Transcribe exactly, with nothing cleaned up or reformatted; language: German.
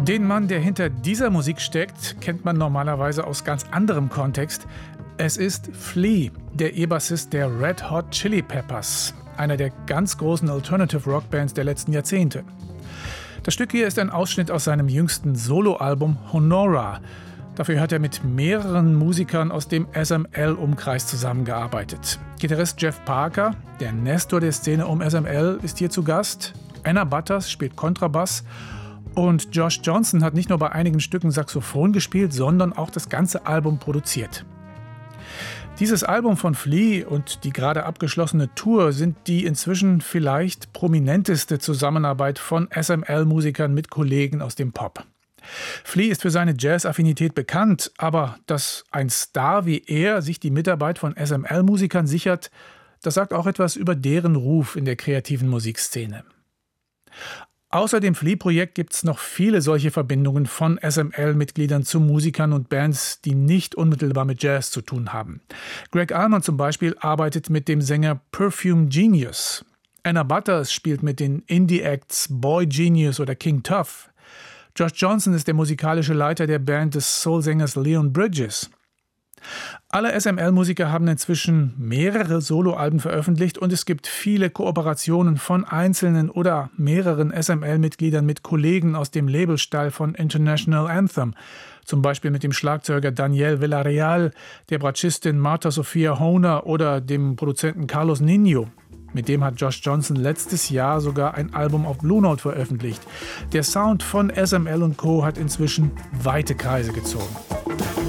Den Mann, der hinter dieser Musik steckt, kennt man normalerweise aus ganz anderem Kontext. Es ist Flea, der E-Bassist der Red Hot Chili Peppers, einer der ganz großen Alternative Rock Bands der letzten Jahrzehnte. Das Stück hier ist ein Ausschnitt aus seinem jüngsten Soloalbum Honora. Dafür hat er mit mehreren Musikern aus dem S M L-Umkreis zusammengearbeitet. Gitarrist Jeff Parker, der Nestor der Szene um S M L, ist hier zu Gast. Anna Butters spielt Kontrabass. Und Josh Johnson hat nicht nur bei einigen Stücken Saxophon gespielt, sondern auch das ganze Album produziert. Dieses Album von Flea und die gerade abgeschlossene Tour sind die inzwischen vielleicht prominenteste Zusammenarbeit von S M L-Musikern mit Kollegen aus dem Pop. Flea ist für seine Jazz-Affinität bekannt, aber dass ein Star wie er sich die Mitarbeit von S M L-Musikern sichert, das sagt auch etwas über deren Ruf in der kreativen Musikszene. Außer dem Flea-Projekt gibt es noch viele solche Verbindungen von S M L-Mitgliedern zu Musikern und Bands, die nicht unmittelbar mit Jazz zu tun haben. Greg Allman zum Beispiel arbeitet mit dem Sänger Perfume Genius. Anna Butters spielt mit den Indie-Acts Boy Genius oder King Tuff. Josh Johnson ist der musikalische Leiter der Band des Soul-Sängers Leon Bridges. Alle S M L-Musiker haben inzwischen mehrere Soloalben veröffentlicht und es gibt viele Kooperationen von einzelnen oder mehreren S M L-Mitgliedern mit Kollegen aus dem Labelstall von International Anthem, zum Beispiel mit dem Schlagzeuger Daniel Villarreal, der Bratschistin Marta Sophia Honer oder dem Produzenten Carlos Nino. Mit dem hat Josh Johnson letztes Jahr sogar ein Album auf Blue Note veröffentlicht. Der Sound von S M L und Co. hat inzwischen weite Kreise gezogen.